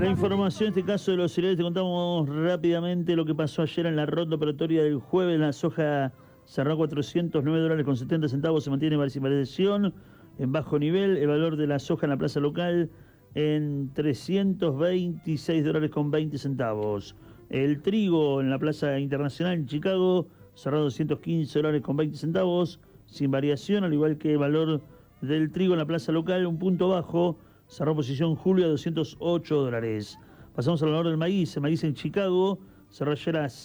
La información, en este caso de los cereales, te contamos rápidamente lo que pasó ayer en la ronda operatoria del jueves. La soja cerró a $409.70, se mantiene variación en bajo nivel. El valor de la soja en la plaza local en $326.20. El trigo en la plaza internacional en Chicago cerró a $215.20, sin variación, al igual que el valor del trigo en la plaza local, un punto bajo. Cerró posición julio a $208. Pasamos al valor del maíz. El maíz en Chicago cerró ayer a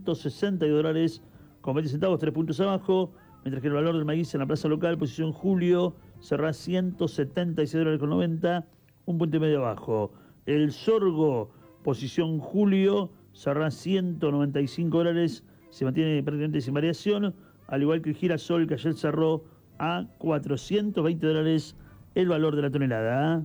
$162.20, 3 puntos abajo. Mientras que el valor del maíz en la plaza local, posición julio, cerró a $176.90, un punto y medio abajo. El sorgo, posición julio, cerró a $195, se mantiene prácticamente sin variación. Al igual que el girasol, que ayer cerró a $420 el valor de la tonelada.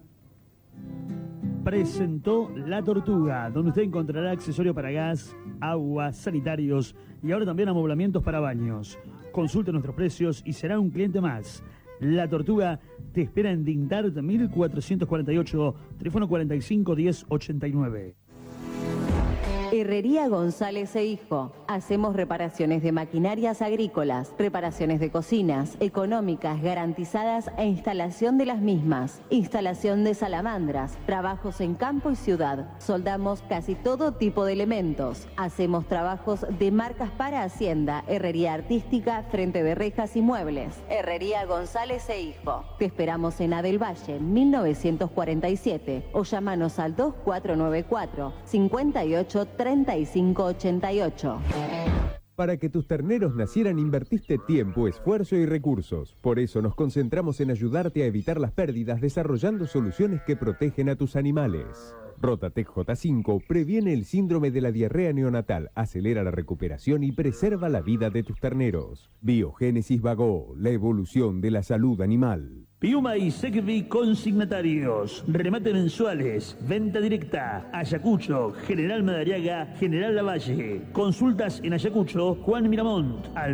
Presentó La Tortuga, donde usted encontrará accesorio para gas, agua, sanitarios y ahora también amoblamientos para baños. Consulte nuestros precios y será un cliente más. La Tortuga te espera en Dindart 1448, teléfono 45 10 89. Herrería González e Hijo. Hacemos reparaciones de maquinarias agrícolas, reparaciones de cocinas, económicas, garantizadas e instalación de las mismas. Instalación de salamandras, trabajos en campo y ciudad. Soldamos casi todo tipo de elementos. Hacemos trabajos de marcas para Hacienda, herrería artística, frente de rejas y muebles. Herrería González e Hijo. Te esperamos en Adel Valle, 1947 o llamanos al 2494 58 3588. Para que tus terneros nacieran invertiste tiempo, esfuerzo y recursos. Por eso nos concentramos en ayudarte a evitar las pérdidas desarrollando soluciones que protegen a tus animales. Rotatec J5 previene el síndrome de la diarrea neonatal, acelera la recuperación y preserva la vida de tus terneros. Biogénesis Vago, la evolución de la salud animal. Piuma y Secvi consignatarios, remate mensuales, venta directa, Ayacucho, General Madariaga, General Lavalle. Consultas en Ayacucho, Juan Miramont, al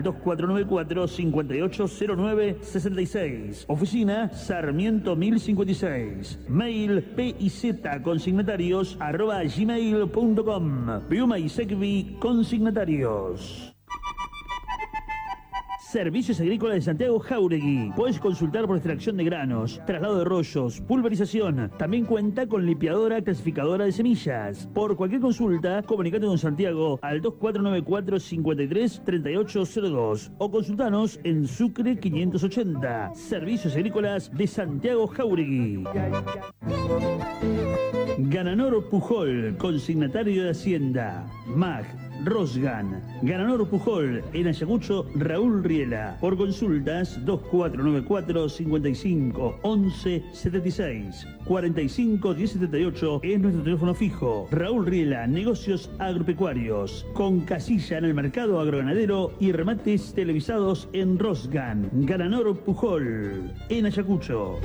2494-580966. Oficina Sarmiento 1056. Mail pizconsignatarios@gmail.com. Piuma y Secvi consignatarios. Servicios Agrícolas de Santiago Jáuregui. Puedes consultar por extracción de granos, traslado de rollos, pulverización. También cuenta con limpiadora clasificadora de semillas. Por cualquier consulta, comunicate con Santiago al 2494-533802 o consultanos en Sucre 580. Servicios Agrícolas de Santiago Jáuregui. Gananor Pujol, consignatario de Hacienda. MAG, Rosgan, Gananor Pujol, en Ayacucho, Raúl Riela. Por consultas, 2494 55 11 76 45 1078 es nuestro teléfono fijo. Raúl Riela, negocios agropecuarios, con casilla en el mercado agroganadero y remates televisados en Rosgan. Gananor Pujol, en Ayacucho.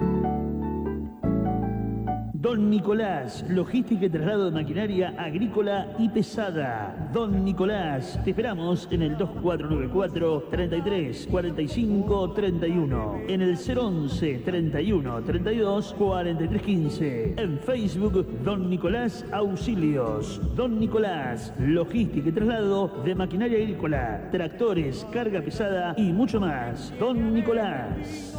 Don Nicolás, logística y traslado de maquinaria agrícola y pesada. Don Nicolás, te esperamos en el 2494 33 45 31, en el 011 31 32 43 15, en Facebook Don Nicolás Auxilios. Don Nicolás, logística y traslado de maquinaria agrícola, tractores, carga pesada y mucho más. Don Nicolás.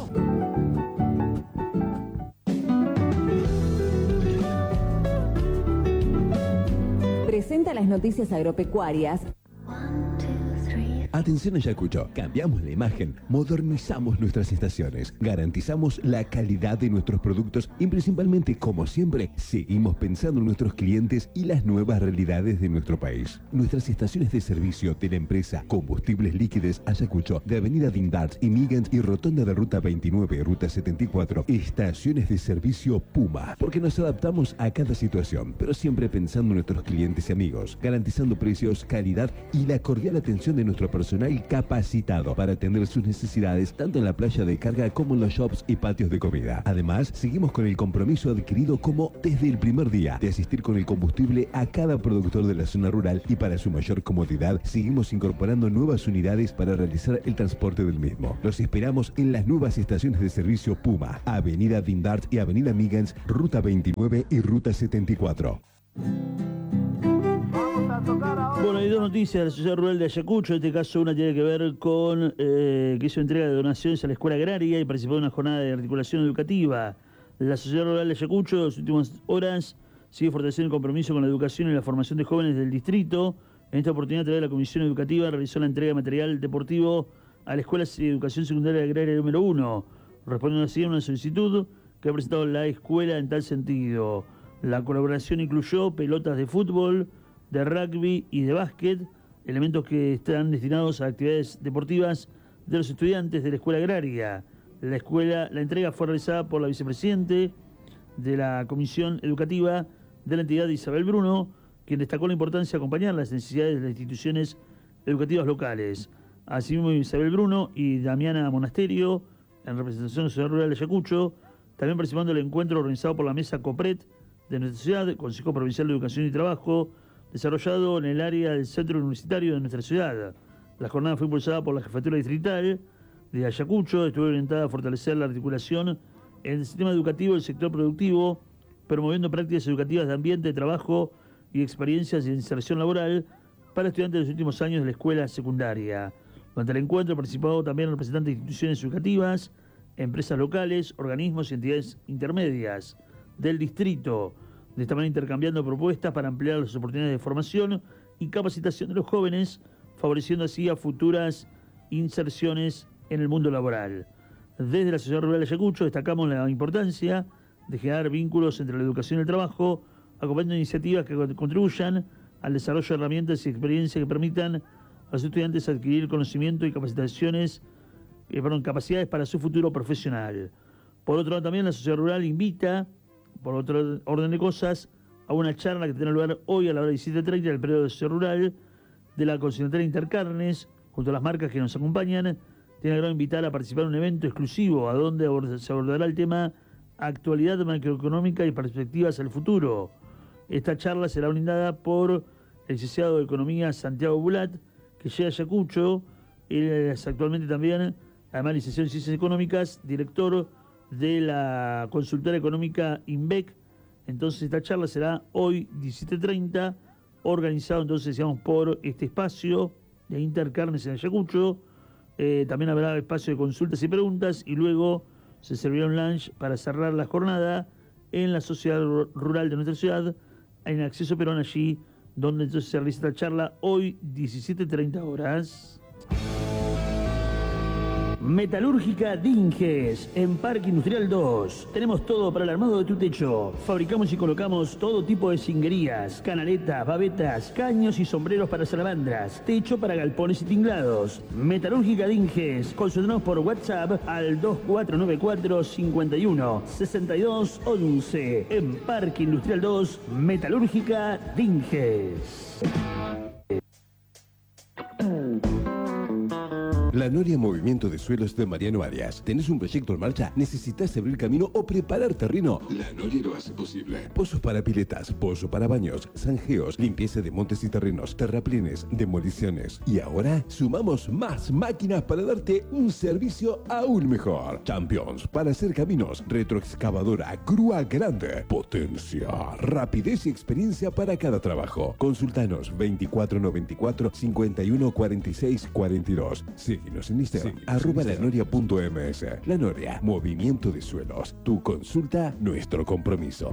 Presenta las noticias agropecuarias. Atención Ayacucho, cambiamos la imagen, modernizamos nuestras estaciones, garantizamos la calidad de nuestros productos y principalmente, como siempre, seguimos pensando en nuestros clientes y las nuevas realidades de nuestro país. Nuestras estaciones de servicio de la empresa Combustibles Líquidos Ayacucho, de Avenida Dindart y Miguel y Rotonda de Ruta 29, Ruta 74, estaciones de servicio Puma, porque nos adaptamos a cada situación, pero siempre pensando en nuestros clientes y amigos, garantizando precios, calidad y la cordial atención de nuestro personal personal capacitado para atender sus necesidades tanto en la playa de carga como en los shops y patios de comida. Además, seguimos con el compromiso adquirido como desde el primer día de asistir con el combustible a cada productor de la zona rural, y para su mayor comodidad seguimos incorporando nuevas unidades para realizar el transporte del mismo. Los esperamos en las nuevas estaciones de servicio Puma, Avenida Dindart y Avenida Migans, Ruta 29 y Ruta 74. Bueno, hay dos noticias de la Sociedad Rural de Ayacucho. En este caso, una tiene que ver con que hizo entrega de donaciones a la escuela agraria y participó en una jornada de articulación educativa. La Sociedad Rural de Ayacucho, en las últimas horas, sigue fortaleciendo el compromiso con la educación y la formación de jóvenes del distrito. En esta oportunidad, a través de la Comisión Educativa, realizó la entrega de material deportivo a la Escuela de Educación Secundaria Agraria número 1, respondiendo así a una solicitud que ha presentado la escuela en tal sentido. La colaboración incluyó pelotas de fútbol, de rugby y de básquet, elementos que están destinados a actividades deportivas de los estudiantes de la escuela agraria. La entrega fue realizada por la vicepresidente de la Comisión Educativa de la entidad, Isabel Bruno, quien destacó la importancia de acompañar las necesidades de las instituciones educativas locales. Asimismo, Isabel Bruno y Damiana Monasterio, en representación de la Sociedad Rural de Ayacucho, también participando del encuentro organizado por la Mesa COPRET de nuestra ciudad, Consejo Provincial de Educación y Trabajo, desarrollado en el área del centro universitario de nuestra ciudad. La jornada fue impulsada por la Jefatura Distrital de Ayacucho, estuvo orientada a fortalecer la articulación en el sistema educativo y el sector productivo, promoviendo prácticas educativas de ambiente de trabajo y experiencias de inserción laboral para estudiantes de los últimos años de la escuela secundaria. Durante el encuentro participaron también representantes de instituciones educativas, empresas locales, organismos y entidades intermedias del distrito, de esta manera intercambiando propuestas para ampliar las oportunidades de formación y capacitación de los jóvenes, favoreciendo así a futuras inserciones en el mundo laboral. Desde la Sociedad Rural de Ayacucho destacamos la importancia de generar vínculos entre la educación y el trabajo, acompañando iniciativas que contribuyan al desarrollo de herramientas y experiencias que permitan a los estudiantes adquirir conocimiento y capacidades para su futuro profesional. Por otro lado, también la Sociedad Rural invita, por otro orden de cosas, a una charla que tendrá lugar hoy a la hora 17:30 del periodo de Sociedad Rural de la consignataria Intercarnes, junto a las marcas que nos acompañan. Tiene agrado invitar a participar en un evento exclusivo a donde se abordará el tema actualidad macroeconómica y perspectivas al futuro. Esta charla será brindada por el licenciado de Economía Santiago Bulat, que llega a Ayacucho. Él es actualmente también, además licenciado en Ciencias Económicas, director de la consultora económica INVEC. Entonces esta charla será hoy 17:30, organizado entonces, digamos, por este espacio de Intercarnes en Ayacucho. También habrá espacio de consultas y preguntas y luego se servirá un lunch para cerrar la jornada en la Sociedad Rural de nuestra ciudad, en Acceso Perón, allí donde entonces se realiza esta charla hoy 17:30 horas. Metalúrgica Dinges, en Parque Industrial 2. Tenemos todo para el armado de tu techo. Fabricamos y colocamos todo tipo de cinguerías, canaletas, babetas, caños y sombreros para salamandras, techo para galpones y tinglados. Metalúrgica Dinges, consultanos por WhatsApp al 2494 51 62 11. En Parque Industrial 2, Metalúrgica Dinges. La Noria Movimiento de Suelos de Mariano Arias. ¿Tenés un proyecto en marcha? ¿Necesitas abrir camino o preparar terreno? La Noria lo hace posible. Pozos para piletas, pozo para baños, zanjeos, limpieza de montes y terrenos, terraplenes, demoliciones. Y ahora sumamos más máquinas para darte un servicio aún mejor. Champions para hacer caminos, retroexcavadora, grúa grande, potencia, rapidez y experiencia para cada trabajo. Consultanos 2494 51 46 42. Síguenos en Instagram, @lanoria.ms. La Noria, Movimiento de Suelos. Tu consulta, nuestro compromiso.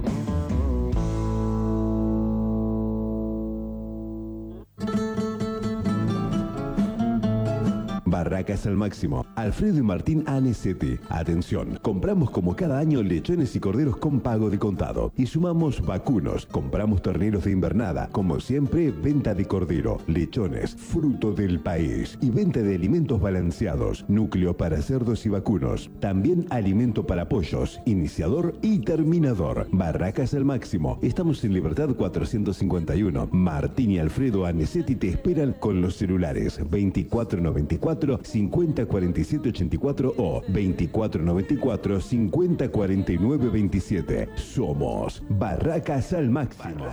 Barracas al Máximo. Alfredo y Martín Anesetti. Atención, compramos como cada año lechones y corderos con pago de contado. Y sumamos vacunos. Compramos terneros de invernada. Como siempre, venta de cordero, lechones, fruto del país. Y venta de alimentos balanceados. Núcleo para cerdos y vacunos. También alimento para pollos, iniciador y terminador. Barracas al Máximo. Estamos en Libertad 451. Martín y Alfredo Anesetti te esperan con los celulares 2494 50 47 84 o 2494 50 49 27. Somos Barracas al Máximo.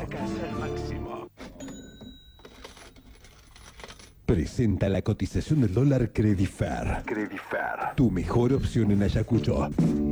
Presenta la cotización del dólar Credifer. Tu mejor opción en Ayacucho.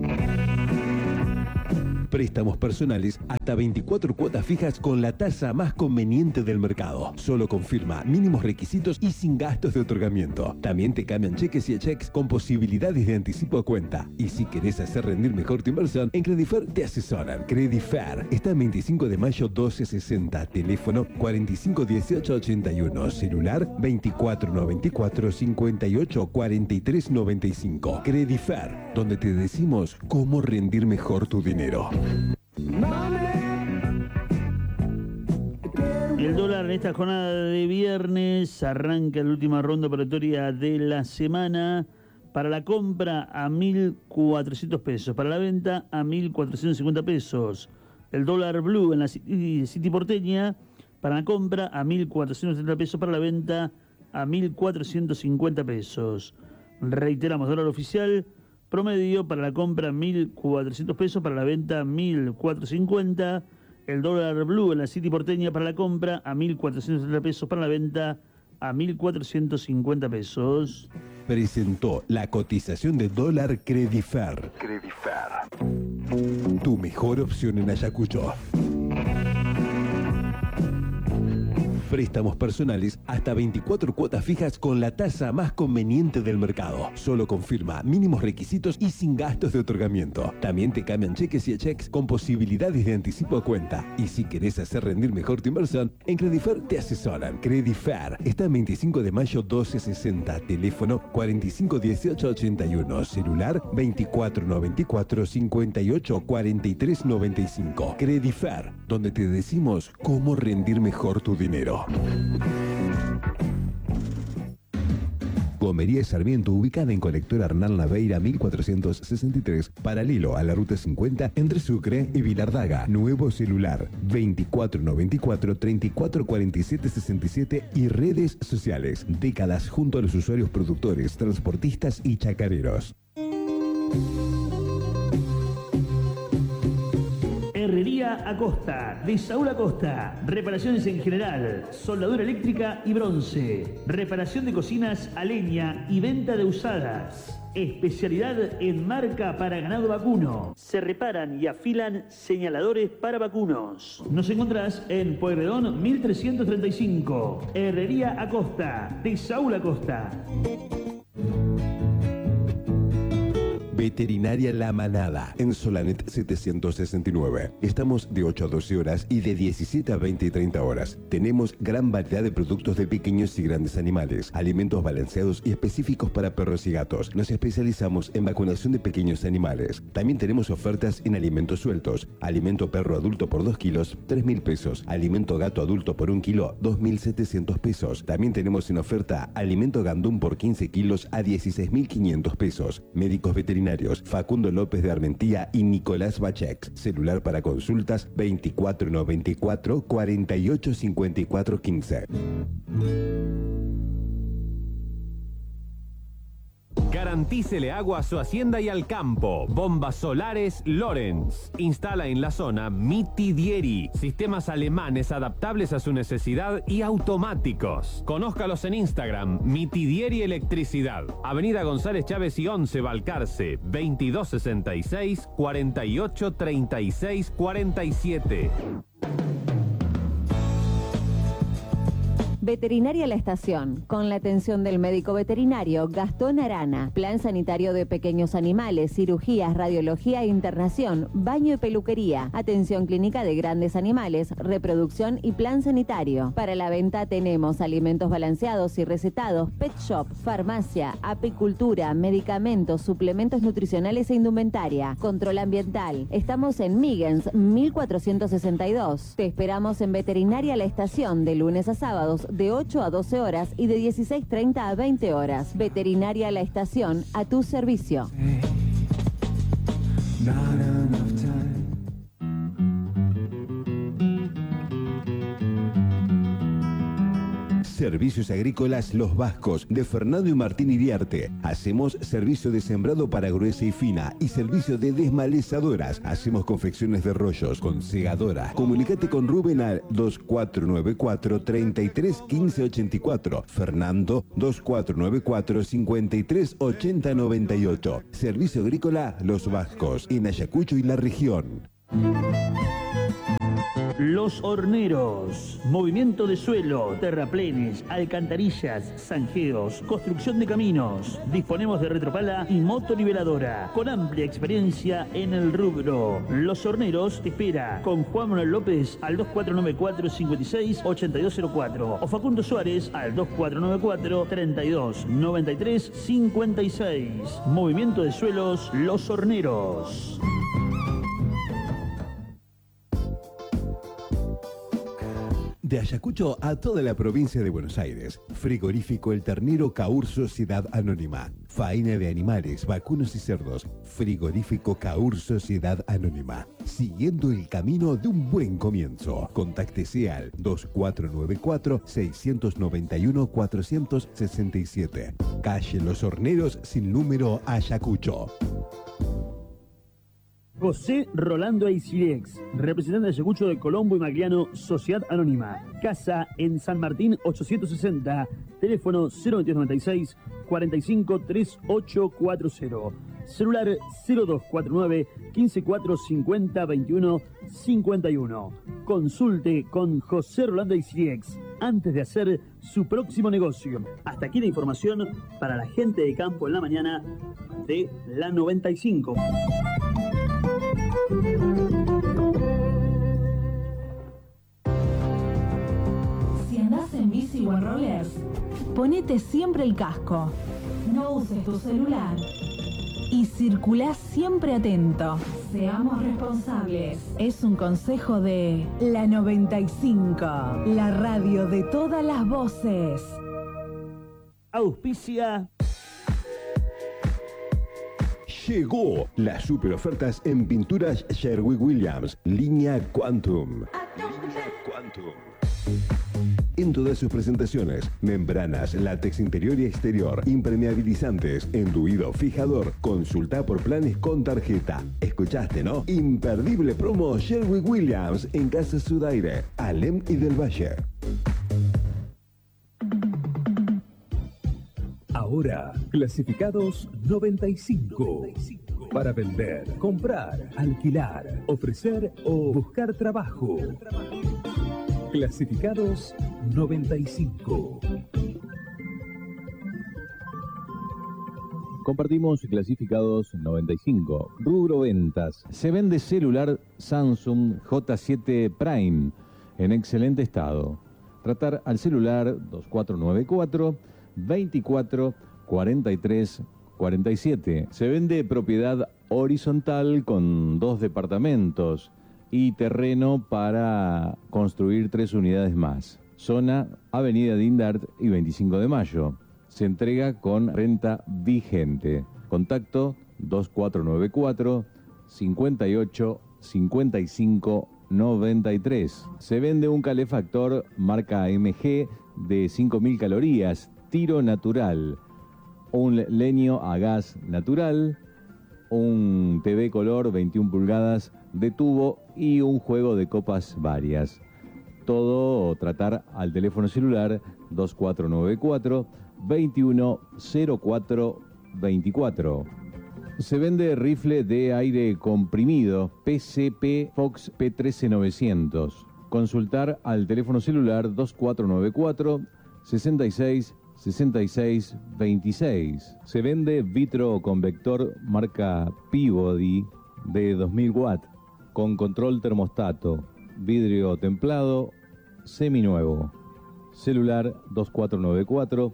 Préstamos personales hasta 24 cuotas fijas con la tasa más conveniente del mercado. Solo confirma mínimos requisitos y sin gastos de otorgamiento. También te cambian cheques y cheques con posibilidades de anticipo a cuenta. Y si querés hacer rendir mejor tu inversión, en Credifer te asesoran. Credifer está en 25 de mayo 1260. Teléfono 45 18 81. Celular 24 94 58 43 95. Credifer, donde te decimos cómo rendir mejor tu dinero. El dólar en esta jornada de viernes arranca la última ronda operatoria de la semana. Para la compra a 1.400 pesos, para la venta a 1.450 pesos. El dólar blue en la City porteña, para la compra a 1.470 pesos, para la venta a 1.450 pesos. Reiteramos, dólar oficial promedio para la compra 1.400 pesos, para la venta 1.450. El dólar blue en la City porteña para la compra a 1.470 pesos, para la venta a 1.450 pesos. Presentó la cotización de dólar Credifer. Tu mejor opción en Ayacucho. Préstamos personales hasta 24 cuotas fijas con la tasa más conveniente del mercado. Solo confirma mínimos requisitos y sin gastos de otorgamiento. También te cambian cheques y cheques con posibilidades de anticipo a cuenta. Y si querés hacer rendir mejor tu inversión, en Credifer te asesoran. Credifer está en 25 de mayo 1260. Teléfono 45 18 81. Celular 24 94 58 43 95. Credifer, donde te decimos cómo rendir mejor tu dinero. Gomería Sarmiento, ubicada en Colector Hernán Naveira 1463, paralelo a la Ruta 50 entre Sucre y Vilardaga. Nuevo celular 2494 34 47 67 y redes sociales. Décadas junto a los usuarios productores, transportistas y chacareros. Herrería Acosta, de Saúl Acosta. Reparaciones en general, soldadura eléctrica y bronce. Reparación de cocinas a leña y venta de usadas. Especialidad en marca para ganado vacuno. Se reparan y afilan señaladores para vacunos. Nos encontrás en Pueyrredón 1335. Herrería Acosta, de Saúl Acosta. Veterinaria La Manada, en Solanet 769. Estamos de 8 a 12 horas y de 17 a 20 y 30 horas. Tenemos gran variedad de productos de pequeños y grandes animales, alimentos balanceados y específicos para perros y gatos. Nos especializamos en vacunación de pequeños animales. También tenemos ofertas en alimentos sueltos. Alimento perro adulto por 2 kilos, 3.000 pesos. Alimento gato adulto por 1 kilo, 2.700 pesos. También tenemos en oferta alimento gandún por 15 kilos a 16.500 pesos. Médicos veterinarios Facundo López de Armentía y Nicolás Bachek. Celular para consultas 2494 48 54 15. Garantícele agua a su hacienda y al campo. Bombas solares Lorenz. Instala en la zona Mitidieri. Sistemas alemanes adaptables a su necesidad y automáticos. Conózcalos en Instagram, Mitidieri Electricidad. Avenida González Chávez y 11 Balcarce, 2266 48 36 47. Veterinaria La Estación, con la atención del médico veterinario Gastón Arana. Plan sanitario de pequeños animales, cirugías, radiología e internación, baño y peluquería. Atención clínica de grandes animales, reproducción y plan sanitario. Para la venta tenemos alimentos balanceados y recetados, pet shop, farmacia, apicultura, medicamentos, suplementos nutricionales e indumentaria. Control ambiental. Estamos en Migens, 1462. Te esperamos en Veterinaria La Estación, de lunes a sábados, de 8 a 12 horas y de 16:30 a 20 horas. Veterinaria La Estación, a tu servicio. Servicios Agrícolas Los Vascos, de Fernando y Martín Iriarte. Hacemos servicio de sembrado para gruesa y fina y servicio de desmalezadoras. Hacemos confecciones de rollos con segadora. Comunicate con Rubén al 2494 33 15 84. Fernando 2494 53 80 98. Servicio Agrícola Los Vascos, en Ayacucho y la región. Los Horneros. Movimiento de suelo, terraplenes, alcantarillas, zanjeos, construcción de caminos. Disponemos de retropala y motoniveladora, con amplia experiencia en el rubro. Los Horneros te espera con Juan Manuel López al 2494 56 8204 o Facundo Suárez al 2494 32 93 56. Movimiento de suelos, Los Horneros. De Ayacucho a toda la provincia de Buenos Aires. Frigorífico El Ternero Caur Sociedad Anónima. Faena de animales, vacunos y cerdos. Frigorífico Caur Sociedad Anónima. Siguiendo el camino de un buen comienzo. Contáctese al 2494-691-467. Calle Los Horneros, sin número, Ayacucho. José Rolando Aisirex, representante de Ayacucho de Colombo y Magliano, Sociedad Anónima. Casa en San Martín 860, teléfono 02296 45 3840. Celular 0249 15450 21 51. Consulte con José Rolando Aisirex antes de hacer su próximo negocio. Hasta aquí la información para la gente de campo en la mañana de la 95. Si andás en bici o en rollers, ponete siempre el casco. No uses tu celular. Y circulá siempre atento. Seamos responsables. Es un consejo de la 95, la radio de todas las voces. Auspicia. Llegó las super ofertas en pinturas Sherwin-Williams, línea Quantum. En todas sus presentaciones, membranas, látex interior y exterior, impermeabilizantes, enduido, fijador. Consulta por planes con tarjeta. ¿Escuchaste, no? Imperdible promo Sherwin-Williams en Casa Sudaire, Alem y del Valle. Ahora, clasificados 95. Para vender, comprar, alquilar, ofrecer o buscar trabajo. Clasificados 95. Compartimos clasificados 95. Rubro ventas. Se vende celular Samsung J7 Prime en excelente estado. Tratar al celular 2494 24 43 47. Se vende propiedad horizontal con 2 departamentos y terreno para construir 3 unidades más. Zona Avenida Dindart y 25 de Mayo. Se entrega con renta vigente. Contacto 2494 58 55 93. Se vende un calefactor marca MG de 5000 calorías, tiro natural, un leño a gas natural, un TV color 21 pulgadas de tubo y un juego de copas varias. Todo tratar al teléfono celular 2494 2104 24. Se vende rifle de aire comprimido PCP Fox P13900. Consultar al teléfono celular 2494 66 66 26. Se vende vitro convector marca Peabody de 2000 watts con control termostato, vidrio templado, seminuevo. Celular 2494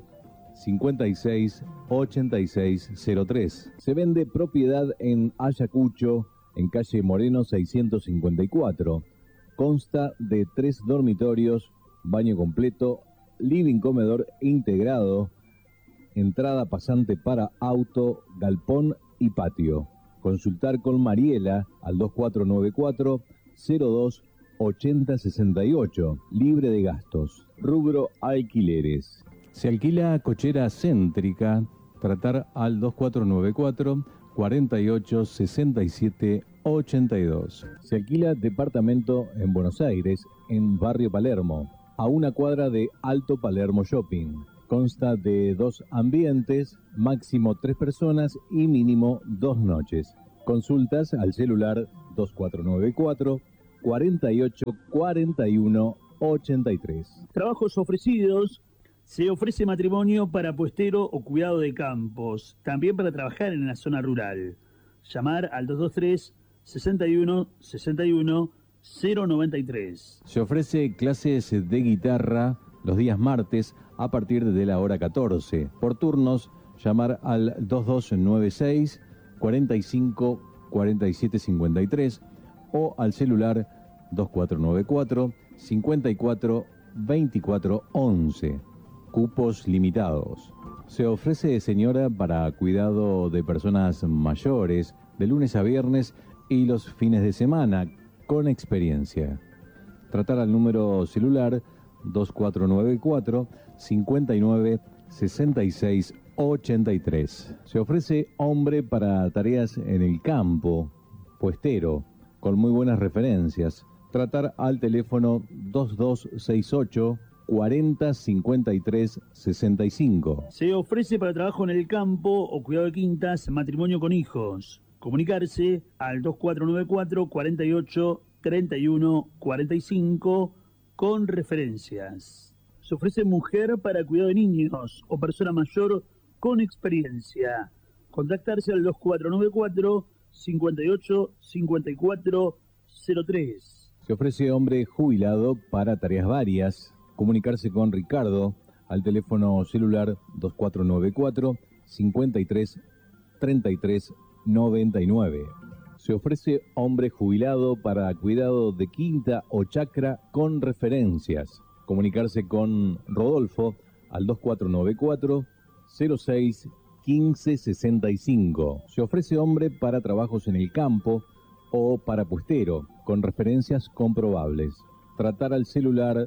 56 86 03. Se vende propiedad en Ayacucho, en calle Moreno 654. Consta de 3 dormitorios, baño completo, living comedor integrado, entrada pasante para auto, galpón y patio. Consultar con Mariela al 2494 02 8068, libre de gastos. Rubro alquileres. Se alquila cochera céntrica, tratar al 2494 48 67 82. Se alquila departamento en Buenos Aires, en Barrio Palermo, a una cuadra de Alto Palermo Shopping. Consta de 2 ambientes, máximo 3 personas y mínimo 2 noches. Consultas al celular 2494 48 41 83. Trabajos ofrecidos. Se ofrece matrimonio para puestero o cuidado de campos, también para trabajar en la zona rural. Llamar al 223 61 61 093. Se ofrece clases de guitarra los días martes a partir de la hora 14. Por turnos, llamar al 2296 45 47 53 o al celular 2494 54 24 11. Cupos limitados. Se ofrece señora para cuidado de personas mayores de lunes a viernes y los fines de semana con experiencia. Tratar al número celular 2494 59 66 83. Se ofrece hombre para tareas en el campo, puestero, con muy buenas referencias. Tratar al teléfono 2268 40 53 65. Se ofrece para trabajo en el campo o cuidado de quintas, matrimonio con hijos. Comunicarse al 2494 48 31 45 con referencias. Se ofrece mujer para cuidado de niños o persona mayor con experiencia. Contactarse al 2494 58 54 03. Se ofrece hombre jubilado para tareas varias. Comunicarse con Ricardo al teléfono celular 2494 53 33 99. Se ofrece hombre jubilado para cuidado de quinta o chacra con referencias. Comunicarse con Rodolfo al 2494 06 15 65. Se ofrece hombre para trabajos en el campo o para puestero con referencias comprobables. Tratar al celular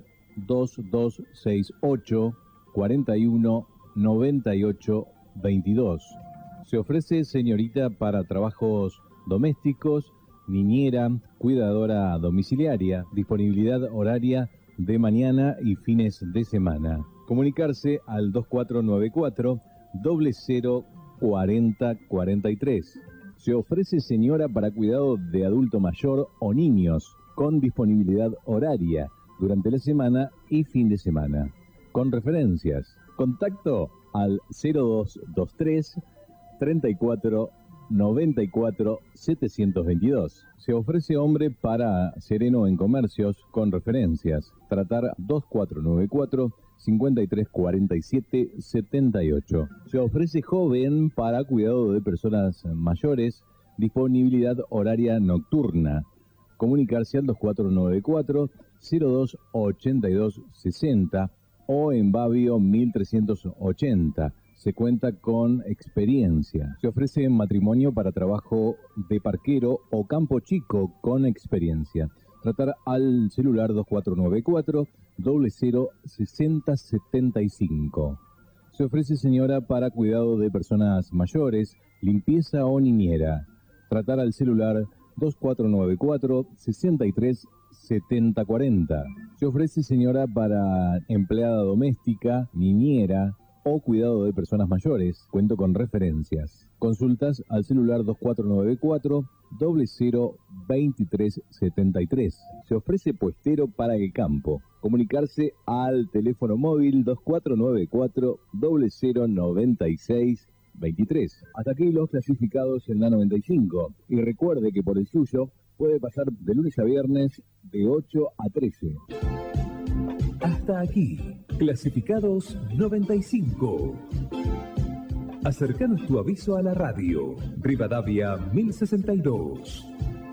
2268 41 98 22. Se ofrece señorita para trabajos domésticos, niñera, cuidadora domiciliaria, disponibilidad horaria de mañana y fines de semana. Comunicarse al 2494 00 40 43. Se ofrece señora para cuidado de adulto mayor o niños, con disponibilidad horaria durante la semana y fin de semana. Con referencias. Contacto al 0223 34 94 722. Se ofrece hombre para sereno en comercios con referencias. Tratar 2494 53 47 78. Se ofrece joven para cuidado de personas mayores, disponibilidad horaria nocturna. Comunicarse al 2494 02 82 60 o en Babio 1380. Se cuenta con experiencia. Se ofrece matrimonio para trabajo de parquero o campo chico con experiencia. Tratar al celular 2494 00 60 75. Se ofrece señora para cuidado de personas mayores, limpieza o niñera. Tratar al celular 2494 63 70 40. Se ofrece señora para empleada doméstica, niñera o cuidado de personas mayores. Cuento con referencias. Consultas al celular 2494 002373. Se ofrece puestero para el campo. Comunicarse al teléfono móvil 2494 009623. Hasta aquí los clasificados en la 95. Y recuerde que por el suyo puede pasar de lunes a viernes de 8 a 13. Hasta aquí, clasificados 95. Acercanos tu aviso a la radio. Rivadavia 1062.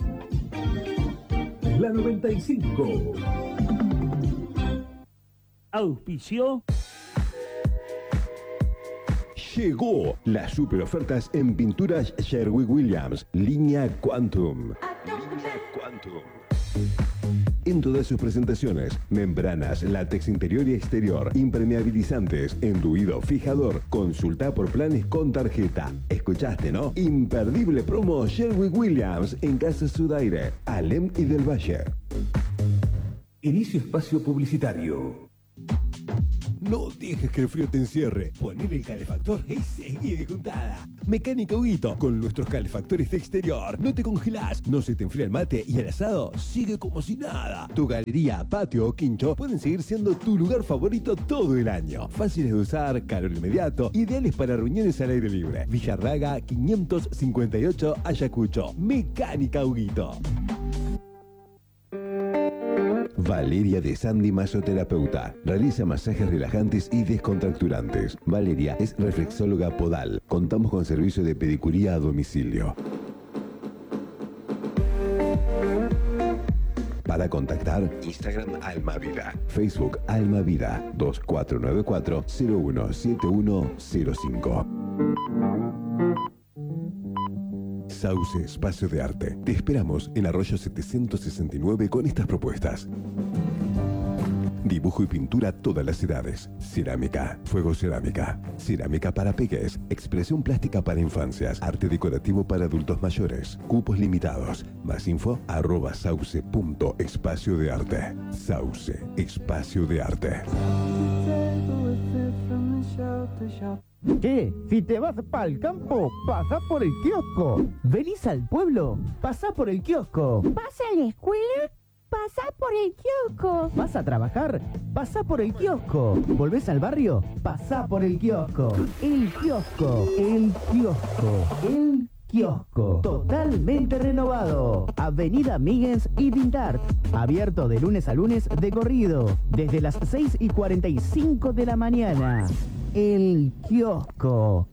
La 95. Auspicio. Llegó las super ofertas en pinturas Sherwin-Williams, línea Quantum. En todas sus presentaciones, membranas, látex interior y exterior, impermeabilizantes, enduido, fijador. Consulta por planes con tarjeta. ¿Escuchaste, no? Imperdible promo Sherwin-Williams en Casa Sudaire, Alem y del Valle. Inicio espacio publicitario. No dejes que el frío te encierre. Poner el calefactor y seguir de juntada. Mecánica Huguito, con nuestros calefactores de exterior. No te congelás, no se te enfría el mate y el asado sigue como si nada. Tu galería, patio o quincho pueden seguir siendo tu lugar favorito todo el año. Fáciles de usar, calor inmediato, ideales para reuniones al aire libre. Villarraga 558 Ayacucho. Mecánica Huguito. Valeria de Sandy, masoterapeuta. Realiza masajes relajantes y descontracturantes. Valeria es reflexóloga podal. Contamos con servicio de pedicuría a domicilio. Para contactar, Instagram Almavida, Facebook Almavida 2494 017105. Sauce Espacio de Arte. Te esperamos en Arroyo 769 con estas propuestas. Dibujo y pintura a todas las edades. Cerámica, fuego cerámica. Cerámica para peques. Expresión plástica para infancias. Arte decorativo para adultos mayores. Cupos limitados. Más info @sauce.espacio de arte. Sauce Espacio de Arte. ¿Qué? Si te vas para el campo, pasa por el kiosco. ¿Venís al pueblo? Pasa por el kiosco. ¿Vas a la escuela? Pasa por el kiosco. ¿Vas a trabajar? Pasa por el kiosco. ¿Volvés al barrio? Pasa por el kiosco. El kiosco. El kiosco. El kiosco. Totalmente renovado. Avenida Míguez y Dintart. Abierto de lunes a lunes de corrido. Desde las 6:45 de la mañana. El kiosco.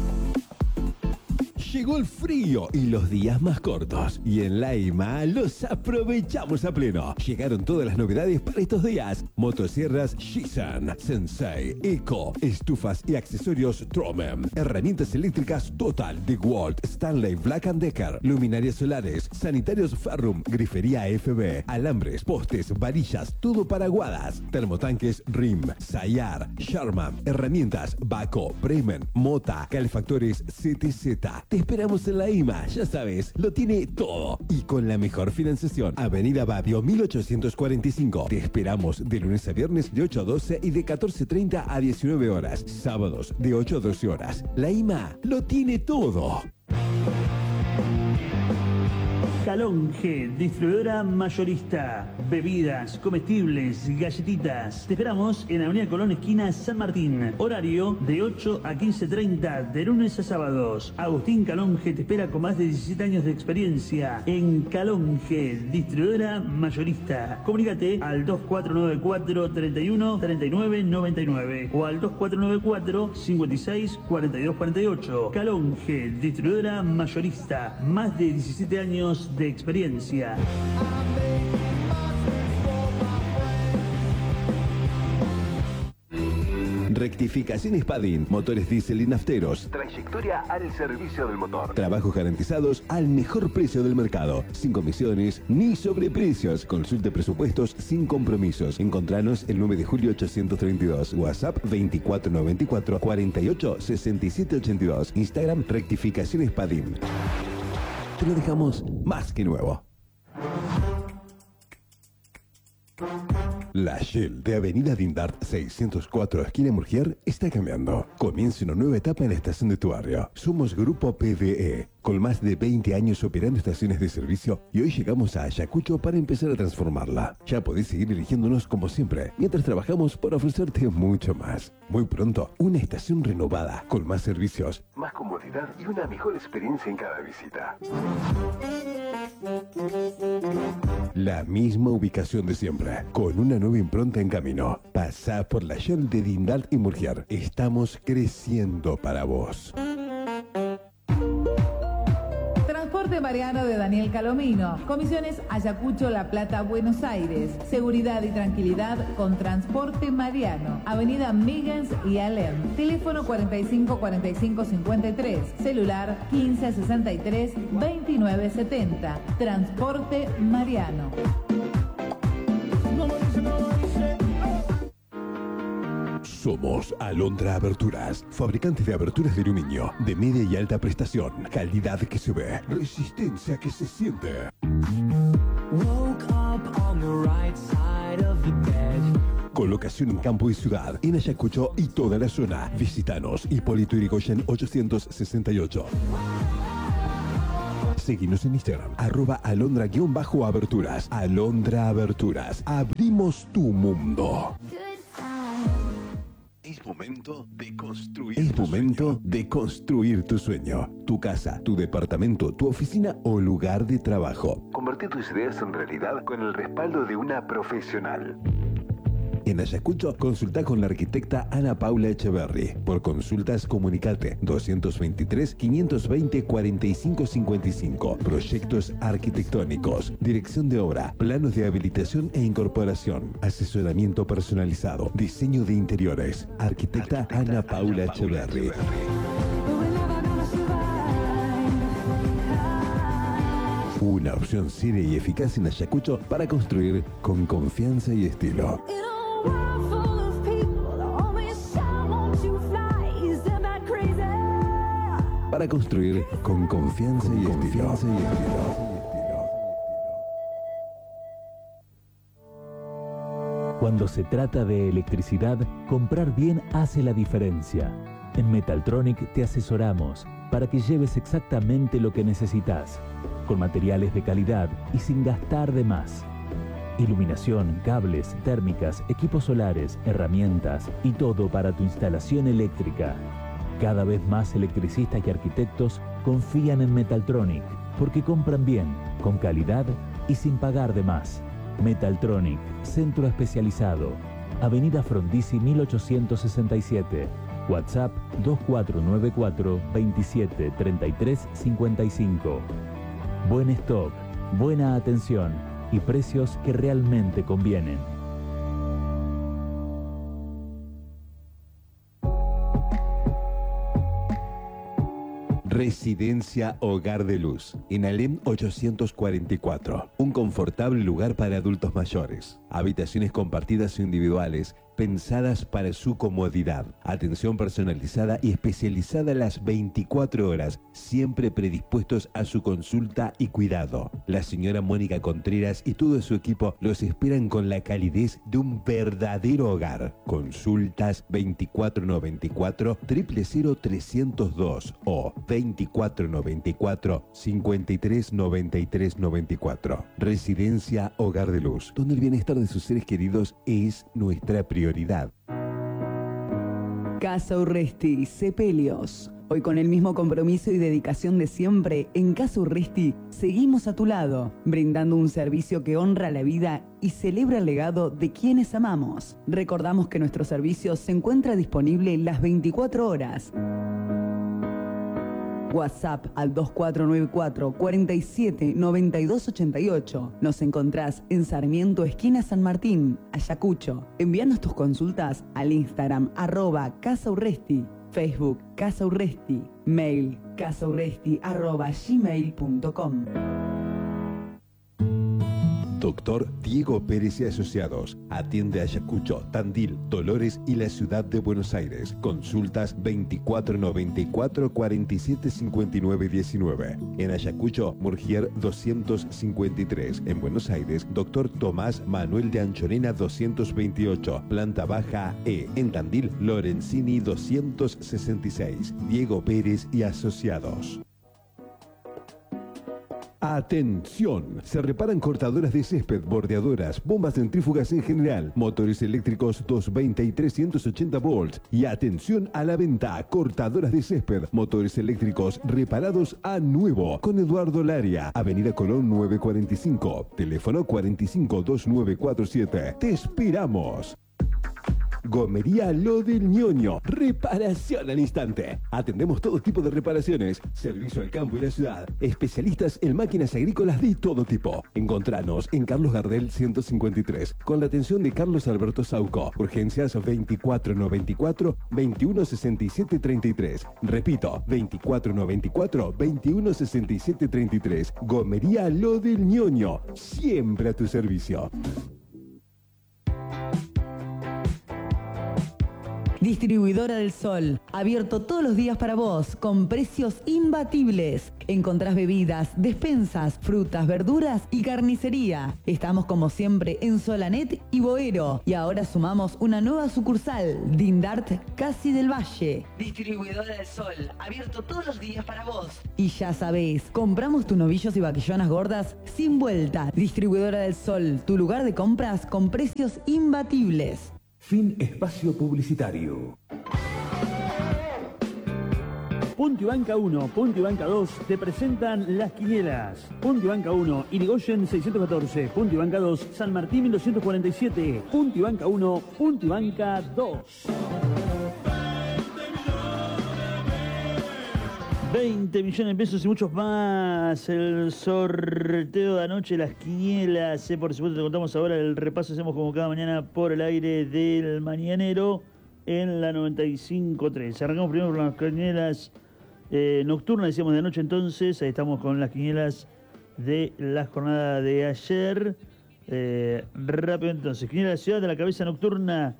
Llegó el frío y los días más cortos. Y en la IMA los aprovechamos a pleno. Llegaron todas las novedades para estos días. Motosierras Shisan, Sensei, Eco, estufas y accesorios Tromem. Herramientas eléctricas Total, DeWalt, Stanley, Black & Decker. Luminarias solares, sanitarios Ferrum, grifería FB, alambres, postes, varillas, todo para aguadas. Termotanques RIM, Sayar, Sharman. Herramientas Baco, Bremen, Mota, calefactores CTZ. Te esperamos en la IMA, ya sabes, lo tiene todo. Y con la mejor financiación. Avenida Babio 1845. Te esperamos de lunes a viernes de 8 a 12 y de 14:30 a 19 horas. Sábados de 8 a 12 horas. La IMA lo tiene todo. Calonge, distribuidora mayorista. Bebidas, comestibles, galletitas. Te esperamos en Avenida Colón, esquina San Martín. Horario de 8 a 15:30, de lunes a sábados. Agustín Calonge te espera con más de 17 años de experiencia en Calonge, distribuidora mayorista. Comunícate al 2494 31 39 99 o al 2494 56 42 48. Calonge, distribuidora mayorista. Más de 17 años de experiencia. Rectificaciones Padin, motores diésel y nafteros. Trayectoria al servicio del motor. Trabajos garantizados al mejor precio del mercado. Sin comisiones ni sobreprecios. Consulte presupuestos sin compromisos. Encontranos el 9 de julio 832. WhatsApp 2494 48 67 82. Instagram Rectificaciones Padin. Te lo dejamos más que nuevo. La Shell de Avenida Dindart 604, esquina Murgier, está cambiando. Comienza una nueva etapa en la estación de tu barrio. Somos Grupo PDE, con más de 20 años operando estaciones de servicio, y hoy llegamos a Ayacucho para empezar a transformarla. Ya podés seguir eligiéndonos como siempre, mientras trabajamos por ofrecerte mucho más. Muy pronto, una estación renovada, con más servicios, más comodidad y una mejor experiencia en cada visita. La misma ubicación de siempre, con una nueva impronta en camino. Pasá por la Shell de Dindart y Murgier. Estamos creciendo para vos. Transporte Mariano de Daniel Calomino. Comisiones Ayacucho, La Plata, Buenos Aires. Seguridad y tranquilidad con Transporte Mariano. Avenida Miggins y Alem. Teléfono 45 45 53. Celular 15 63 29 70. Transporte Mariano. Somos Alondra Aberturas, fabricantes de aberturas de aluminio, de media y alta prestación, calidad que se ve, resistencia que se siente. Colocación en campo y ciudad, en Ayacucho y toda la zona. Visítanos, Hipólito Yrigoyen 868. Seguinos en Instagram, @alondra_aberturas. Alondra Aberturas, abrimos tu mundo. Es momento de construir. Es momento de construir tu sueño. Tu casa, tu departamento, tu oficina o lugar de trabajo. Convertir tus ideas en realidad con el respaldo de una profesional. En Ayacucho, consulta con la arquitecta Ana Paula Echeverry. Por consultas, comunicate 223 520 45 55. Proyectos arquitectónicos, dirección de obra, planos de habilitación e incorporación, asesoramiento personalizado, diseño de interiores. Arquitecta Ana Paula Echeverry. Una opción seria y eficaz en Ayacucho para construir con confianza y estilo. Para construir con confianza y estilo. Cuando se trata de electricidad, comprar bien hace la diferencia. En Metaltronic te asesoramos para que lleves exactamente lo que necesitas, con materiales de calidad y sin gastar de más. Iluminación, cables, térmicas, equipos solares, herramientas y todo para tu instalación eléctrica. Cada vez más electricistas y arquitectos confían en Metaltronic porque compran bien, con calidad y sin pagar de más. Metaltronic, centro especializado. Avenida Frondizi 1867. WhatsApp 2494 27 33 55. Buen stock, buena atención y precios que realmente convienen. Residencia Hogar de Luz, en Alem 844. Un confortable lugar para adultos mayores. Habitaciones compartidas o individuales, pensadas para su comodidad. Atención personalizada y especializada las 24 horas, siempre predispuestos a su consulta y cuidado. La señora Mónica Contreras y todo su equipo los esperan con la calidez de un verdadero hogar. Consultas 2494 000 302 o 2494 5393 94. Residencia Hogar de Luz, donde el bienestar de sus seres queridos es nuestra prioridad. Casa Urresti, Sepelios. Hoy con el mismo compromiso y dedicación de siempre, en Casa Urresti seguimos a tu lado, brindando un servicio que honra la vida y celebra el legado de quienes amamos. Recordamos que nuestro servicio se encuentra disponible las 24 horas. WhatsApp al 2494 47 92 88. Nos encontrás en Sarmiento, esquina San Martín, Ayacucho. Envíanos tus consultas al Instagram @casaurresti, Facebook Casa Urresti, mail casaurresti@gmail.com. Doctor Diego Pérez y Asociados. Atiende Ayacucho, Tandil, Dolores y la ciudad de Buenos Aires. Consultas 2494 47 59 19. En Ayacucho, Murgier 253. En Buenos Aires, Doctor Tomás Manuel de Anchorena 228. Planta baja E. En Tandil, Lorenzini 266. Diego Pérez y Asociados. Atención, se reparan cortadoras de césped, bordeadoras, bombas centrífugas en general, motores eléctricos 220 y 380 volts. Y atención a la venta, cortadoras de césped, motores eléctricos reparados a nuevo, con Eduardo Laria, Avenida Colón 945, teléfono 452947. Te esperamos. Gomería Lo del Ñoño, reparación al instante. Atendemos todo tipo de reparaciones, servicio al campo y la ciudad, especialistas en máquinas agrícolas de todo tipo. Encontranos en Carlos Gardel 153, con la atención de Carlos Alberto Sauco. Urgencias 2494 2167 33. Repito, 2494 2167 33. Gomería Lo del Ñoño, siempre a tu servicio. Distribuidora del Sol, abierto todos los días para vos, con precios imbatibles. Encontrás bebidas, despensas, frutas, verduras y carnicería. Estamos como siempre en Solanet y Boero. Y ahora sumamos una nueva sucursal, Dindart Casi del Valle. Distribuidora del Sol, abierto todos los días para vos. Y ya sabés, compramos tus novillos y vaquillonas gordas sin vuelta. Distribuidora del Sol, tu lugar de compras con precios imbatibles. Fin espacio publicitario. Punto y Banca 1, Punto y Banca 2 te presentan las quinielas. Punto y Banca 1, Irigoyen 614. Punto y Banca 2, San Martín 1247. Punto y Banca 1, Punto y Banca 2. 20 millones de pesos y muchos más. El sorteo de anoche, las quinielas. Por supuesto, te contamos ahora el repaso. Hacemos como cada mañana por el aire del mañanero en la 95.3. Arrancamos primero con las quinielas nocturnas, decíamos de anoche entonces. Ahí estamos con las quinielas de la jornada de ayer. Rápido entonces. Quiniela de la ciudad de la cabeza nocturna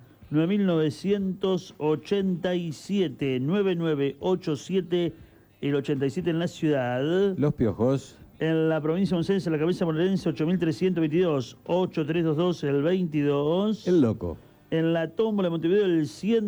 9.987. 9987. El 87 en la ciudad. Los Piojos. En la provincia de Buenos Aires, en la cabeza bonaerense, 8.322. 8322, el 22. El Loco. En la tómbola de Montevideo, el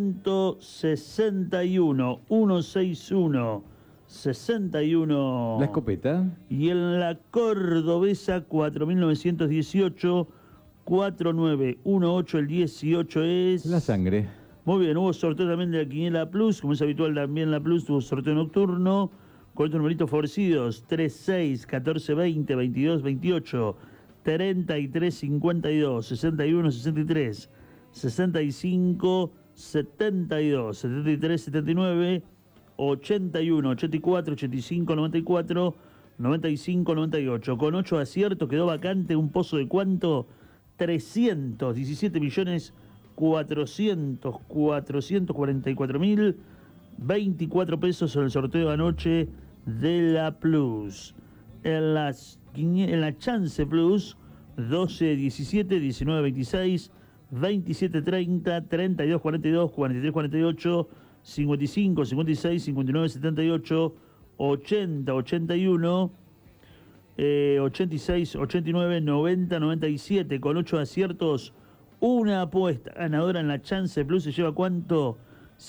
161. 161. 61. La Escopeta. Y en la cordobesa, 4.918. 4918, el 18 es... La Sangre. Muy bien, hubo sorteo también de la Quiniela Plus, como es habitual también la Plus, tuvo sorteo nocturno, con estos numeritos favorecidos, 36, 14, 20, 22, 28, 33, 52, 61, 63, 65, 72, 73, 79, 81, 84, 85, 94, 95, 98. Con 8 aciertos quedó vacante un pozo de ¿cuánto? 317 millones 444.024 pesos en el sorteo de anoche de la Plus. En la Chance Plus, 12, 17, 19, 26, 27, 30, 32, 42, 43, 48, 55, 56, 59, 78, 80, 81, 86, 89, 90, 97, con 8 aciertos. Una apuesta ganadora en la Chance Plus se lleva ¿cuánto?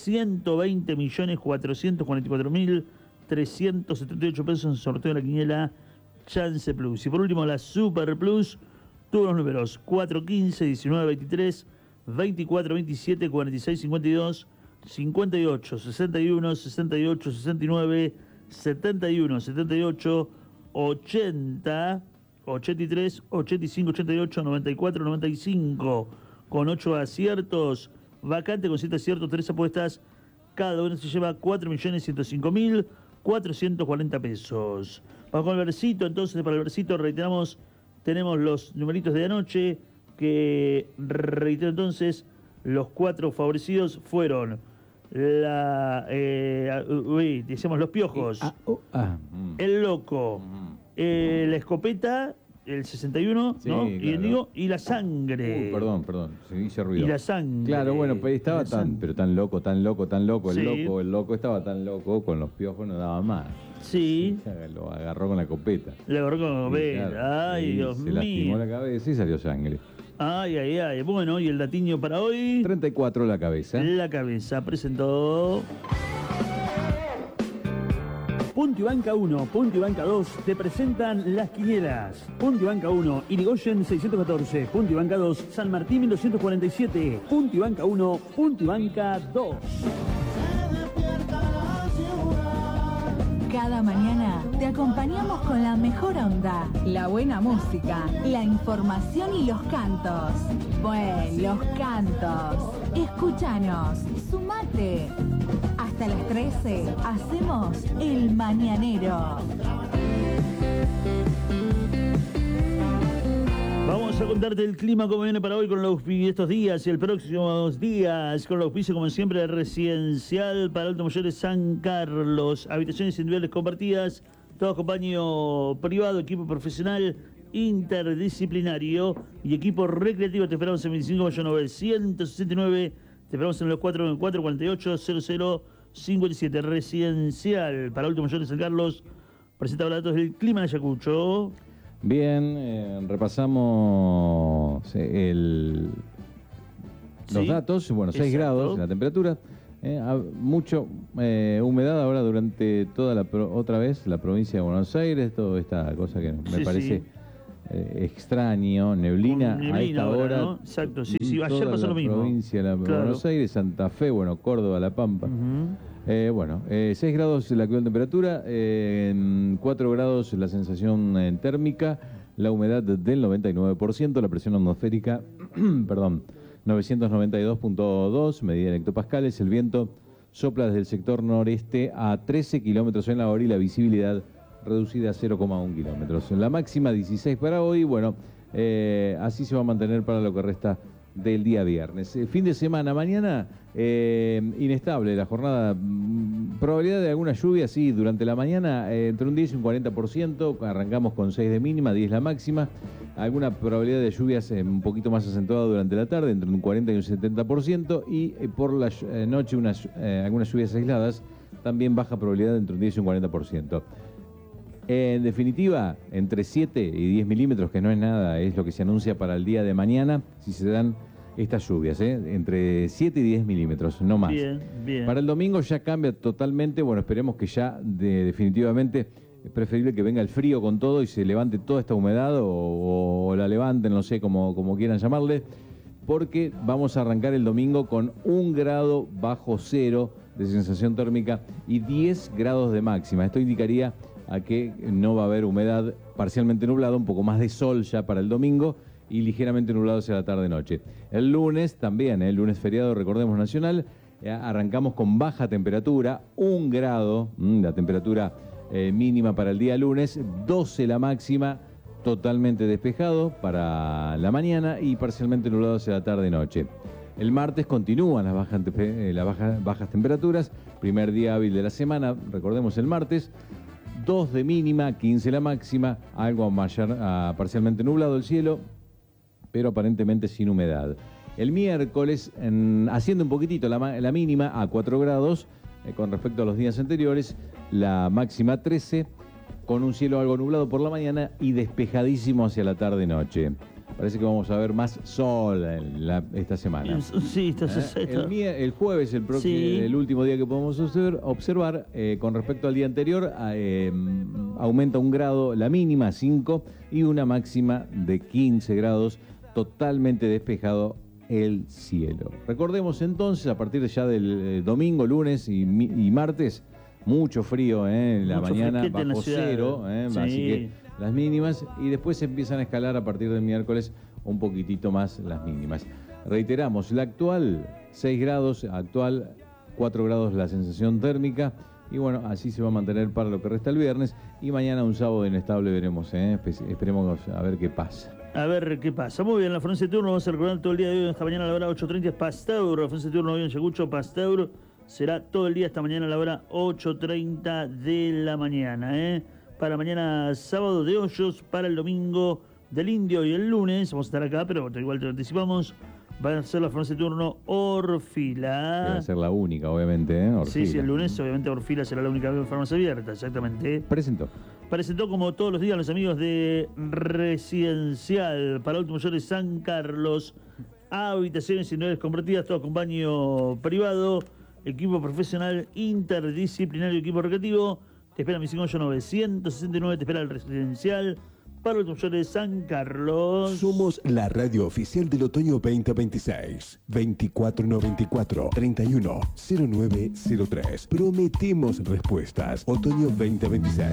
120.444.378 pesos en sorteo de la quiniela Chance Plus. Y por último la Super Plus tuvo los números 415, 19, 23, 24, 27, 46, 52, 58, 61, 68, 69, 71, 78, 80... 83, 85, 88, 94, 95, con 8 aciertos, vacante con 7 aciertos, 3 apuestas, cada uno se lleva 4.105.440 pesos. Vamos con el versito, entonces para el versito reiteramos, tenemos los numeritos de anoche, que reitero entonces, los 4 favorecidos fueron decíamos los Piojos, el Loco, la Escopeta el 61, Sí, ¿no? claro. Y Índigo, y La Sangre. Perdón, se hice ruido. Y La Sangre. Claro, bueno, pero estaba pero tan loco. Sí. El loco estaba tan loco, con los piojos no daba más. Sí. Lo agarró con la copeta. Le agarró con la copeta. Claro. Ay, Y Dios se mío. lastimó la cabeza y salió sangre. Ay, ay, ay. Bueno, ¿y el datiño para hoy? 34 la cabeza. La cabeza presentó... Punto y Banca 1, Punto y Banca 2 te presentan las quinielas. Punto y Banca 1, Irigoyen 614. Punto y Banca 2, San Martín 1247. Punto y Banca 1, Punto y Banca 2. Cada mañana te acompañamos con la mejor onda, la buena música, la información y los cantos. Los cantos. Escúchanos, sumate. Hasta las 13 hacemos El Mañanero. Vamos a contarte el clima como viene para hoy con los estos días y el próximos días con el auspicio como siempre de Residencial para Adultos Mayores San Carlos, habitaciones individuales compartidas, todo acompaño privado, equipo profesional interdisciplinario y equipo recreativo. Te esperamos en 25 Mayo 969, te esperamos en los 494-480057. Residencial para Adultos Mayores San Carlos presenta los datos del clima de Ayacucho. Bien, repasamos los datos. Bueno, 6 grados en la temperatura. Mucho humedad ahora durante toda otra vez la provincia de Buenos Aires. Toda esta cosa que me parece extraño. Neblina a esta hora. ¿no? Exacto, sí, ayer pasó lo mismo. Provincia de Buenos Aires, Santa Fe, Córdoba, La Pampa. 6 grados la actual temperatura, 4 grados la sensación térmica, la humedad del 99%, la presión atmosférica, 992.2, medida en hectopascales, el viento sopla desde el sector noreste a 13 kilómetros en la hora y la visibilidad reducida a 0,1 kilómetros. La máxima 16 para hoy, así se va a mantener para lo que resta del día viernes. Fin de semana, mañana inestable la jornada, probabilidad de alguna lluvia, sí, durante la mañana entre un 10 y un 40%, arrancamos con 6 de mínima, 10 la máxima, alguna probabilidad de lluvias un poquito más acentuada durante la tarde, entre un 40 y un 70%, y por la noche algunas lluvias aisladas, también baja probabilidad entre un 10 y un 40%. En definitiva, entre 7 y 10 milímetros, que no es nada, es lo que se anuncia para el día de mañana, si se dan estas lluvias, entre 7 y 10 milímetros, no más. Bien. Para el domingo ya cambia totalmente, esperemos que ya definitivamente es preferible que venga el frío con todo y se levante toda esta humedad o la levanten, no sé, como quieran llamarle, porque vamos a arrancar el domingo con 1 grado bajo cero de sensación térmica y 10 grados de máxima. Esto indicaría a que no va a haber humedad, parcialmente nublado, un poco más de sol ya para el domingo y ligeramente nublado hacia la tarde-noche. El lunes también, el lunes feriado, recordemos, nacional, arrancamos con baja temperatura, 1 grado, la temperatura mínima para el día lunes, 12 la máxima, totalmente despejado para la mañana y parcialmente nublado hacia la tarde-noche. El martes continúan las bajas temperaturas, primer día hábil de la semana, recordemos el martes, 2 de mínima, 15 la máxima, algo parcialmente nublado el cielo, pero aparentemente sin humedad. El miércoles, haciendo un poquitito la mínima a 4 grados con respecto a los días anteriores, la máxima 13, con un cielo algo nublado por la mañana y despejadísimo hacia la tarde-noche. Parece que vamos a ver más sol esta semana. Sí, el jueves, el último día que podemos observar, con respecto al día anterior, aumenta 1 grado la mínima, 5, y una máxima de 15 grados, totalmente despejado el cielo. Recordemos entonces, a partir ya del domingo, lunes y martes, mucho frío en la mañana, bajo cero, así que las mínimas, y después empiezan a escalar a partir del miércoles un poquitito más las mínimas. Reiteramos, la actual 6 grados, 4 grados la sensación térmica, y así se va a mantener para lo que resta el viernes, y mañana un sábado inestable veremos, esperemos a ver qué pasa. A ver qué pasa. Muy bien, la Francia de turno vamos a recordar todo el día de hoy, esta mañana a la hora 8:30 es Pasteur, la Francia de turno hoy en Ayacucho, Pasteur, será todo el día esta mañana a la hora 8:30 de la mañana, Para mañana sábado de Hoyos, para el domingo del Indio y el lunes, vamos a estar acá, pero igual te lo anticipamos, va a ser la farmacia de turno Orfila. Que va a ser la única, obviamente, ¿eh? Sí, el lunes obviamente Orfila será la única farmacia abierta, exactamente. Presentó como todos los días los amigos de Residencial para adultos mayores San Carlos, habitaciones individuales compartidas, todos con baño privado, equipo profesional interdisciplinario, equipo recreativo. Te espera mi 969, te espera el Residencial para adultos mayores San Carlos. Somos la radio oficial del otoño 2026. 2494-310903. Prometemos respuestas. Otoño 2026.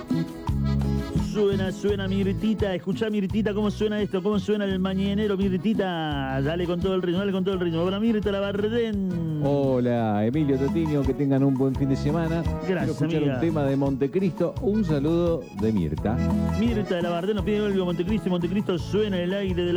Suena Mirtita, escuchá Mirtita, cómo suena esto, cómo suena el mañanero, Mirtita, dale con todo el ritmo, Para Mirta Labardén. Hola, Emilio Totiño, que tengan un buen fin de semana. Gracias, quiero escuchar un tema de Montecristo, un saludo de Mirta. Mirta de Labardén nos pide algo Montecristo, y Montecristo suena en el aire de la